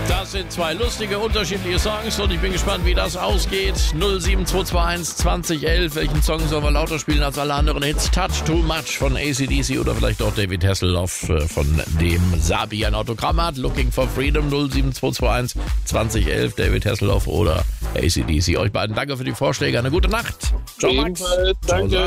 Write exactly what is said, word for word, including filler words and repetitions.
Das sind zwei lustige, unterschiedliche Songs und ich bin gespannt, wie das ausgeht. null sieben zwei zwei eins zwanzig elf. Welchen Song sollen wir lauter spielen als alle anderen Hits? Touch Too Much von A C D C oder vielleicht auch David Hasselhoff von dem Sabi ein Autogramm hat. Looking for Freedom null sieben zwei zwei eins zwanzig elf. David Hasselhoff oder A C D C. Euch beiden danke für die Vorschläge. Eine gute Nacht. Ciao, Max. Danke.